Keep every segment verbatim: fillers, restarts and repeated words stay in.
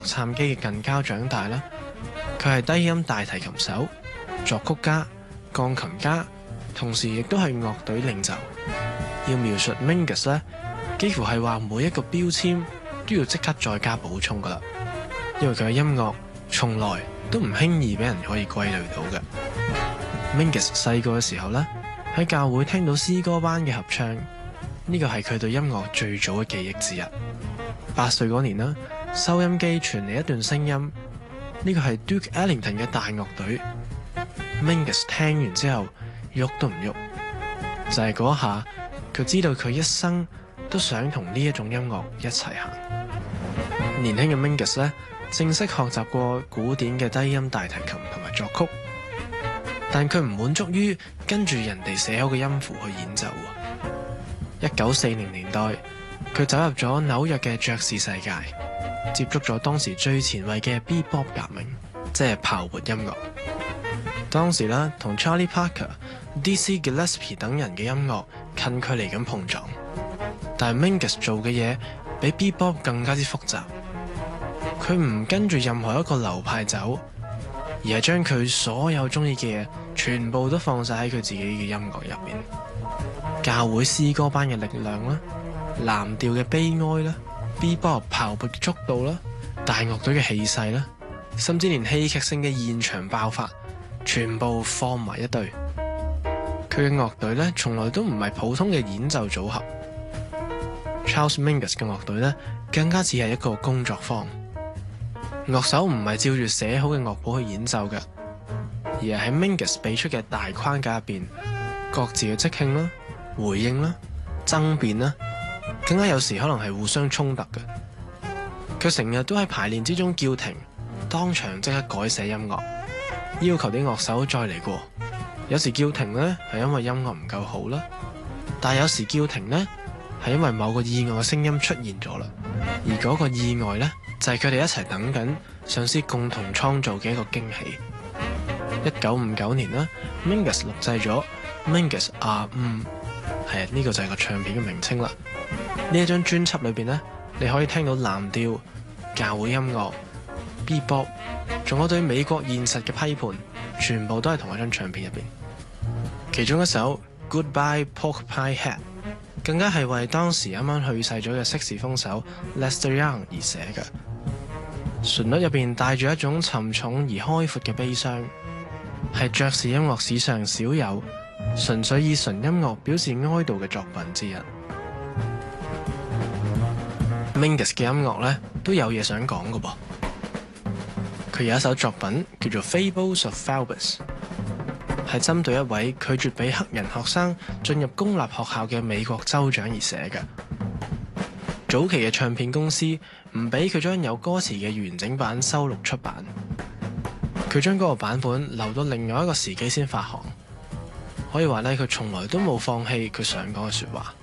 杉磯嘅近郊長大啦。佢係低音大提琴手、作曲家、鋼琴家，同時亦都係樂隊領袖。要描述 Mingus 呢，幾乎係話每一個標籤都要即刻再加補充噶啦，因為佢嘅音樂從來都唔輕易俾人可以歸類到嘅。Mingus 細個嘅時候呢，喺教會聽到詩歌班嘅合唱，呢個係佢對音樂最早嘅記憶之一。八歲嗰年啦，收音機傳嚟一段聲音，呢個係 Duke Ellington 嘅大樂隊。Mingus 聽完之後喐都唔喐，就係嗰下佢知道佢一生都想同呢一種音樂一齊行。年輕嘅 Mingus 呢，正式學習過古典嘅低音大提琴同埋作曲，但佢唔滿足於跟住人哋寫好嘅音符去演奏。一九四零年代，佢走入咗紐約嘅爵士世界，接觸咗當時最前衛嘅 Bebop 革命，即係泡沫音樂。當時呢，同 Charlie Parker、Dizzy Gillespie 等人嘅音樂近距離咁碰撞，但係 Mingus 做嘅嘢比 Bebop 更加之複雜。佢唔跟住任何一個流派走，而係將佢所有中意嘅嘢全部都放晒喺佢自己嘅音樂入面。教會詩歌班嘅力量啦，藍調嘅悲哀啦， Bebop 泡沫嘅速度啦，大樂隊嘅氣勢啦，甚至連戲劇性嘅現場爆發，全部放埋一堆。佢嘅樂隊呢，從來都唔係普通嘅演奏組合。Charles Mingus 嘅樂隊呢，更加似係一個工作坊。樂手唔係照住寫好嘅樂譜去演奏嘅，而係喺 Mingus 俾出嘅大框架入邊，各自嘅即興啦、回應啦、爭辯啦，更加有時可能係互相衝突嘅。佢成日都喺排練之中叫停，當場即刻改寫音樂，要求啲樂手再嚟過。有時叫停呢係因為音樂唔夠好啦，但係有時叫停呢係因為某個意外嘅聲音出現咗啦，而嗰個意外呢，就係佢哋一齊等緊，嘗試共同創造嘅一個驚喜。一九五九年啦 ，Mingus 錄製咗 Mingus R 五，係啊，呢個就係個唱片嘅名稱啦。呢一張專輯裏邊呢，你可以聽到藍調、教會音樂、Bebop， 仲有對美國現實嘅批判，全部都係同一張唱片入邊。其中一首 Goodbye Porcupine Head， 更加係為當時啱啱去世咗嘅色士風手 Lester Young 而寫嘅。旋律入邊帶住一種沉重而開闊嘅悲傷，係爵士音樂史上少有純粹以純音樂表示哀悼嘅作品之一。Mingus 嘅音樂呢都有嘢想講㗎噃，佢有一首作品叫做《Fables of Phoebus》，係針對一位拒絕俾黑人學生進入公立學校嘅美國州長而寫嘅。早期嘅唱片公司唔俾佢將有歌詞嘅完整版收錄出版，佢將嗰個版本留到另外一個時機先發行。可以話呢，佢從來都冇放棄佢想講嘅說話。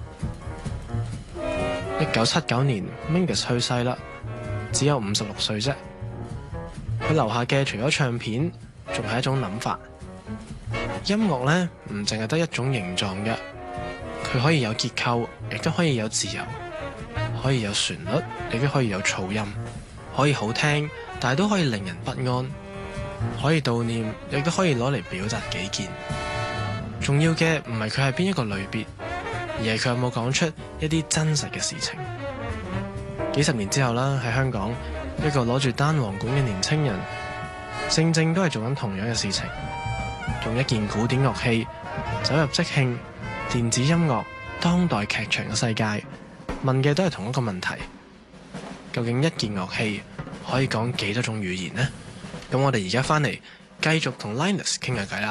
一九七九年 Mingus 去世啦，只有五十六歲啫。佢留下嘅除咗唱片，仲係一種諗法。音樂呢，唔淨係得一種形狀嘅，佢可以有結構，亦都可以有自由，可以有旋律，亦都可以有噪音，可以好聽，但係都可以令人不安，可以悼念，亦都可以攞嚟表達己見。重要嘅唔係佢係邊一個類別，而係佢有冇講出一啲真實嘅事情。幾十年之後啦，喺香港，一個攞住單簧管嘅年青人，正正都係做緊同樣嘅事情，用一件古典樂器走入即興、電子音樂、當代劇場嘅世界，問嘅都係同一個問題：究竟一件樂器可以講幾多種語言呢？咁我哋而家翻嚟繼續同 Linus 傾下偈啦。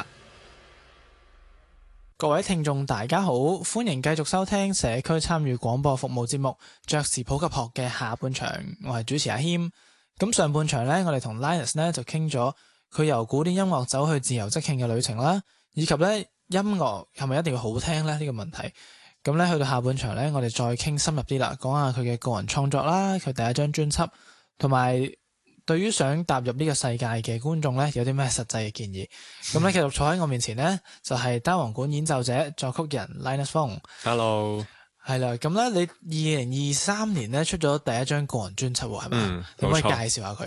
各位聽眾大家好，歡迎繼續收聽社區參與廣播服務節目爵士普及學嘅下半場，我係主持阿謙。咁上半場呢，我哋同 Linus 呢就傾咗佢由古典音樂走去自由即興嘅旅程啦，以及呢音樂係咪一定要好聽呢？呢個問題。咁呢去到下半場呢，我哋再傾深入啲啦，講下佢嘅個人創作啦，佢第一張專輯，同埋對於想踏入呢個世界嘅觀眾呢，有啲咩實際嘅建議？咁呢，繼續坐喺我面前呢，就係單簧管演奏者、作曲人 Linus Fong。 Hello， 係啦，咁咧你二零二三年咧出咗第一張個人專輯喎，係咪？ 嗯， 可唔可以介冇錯紹下佢？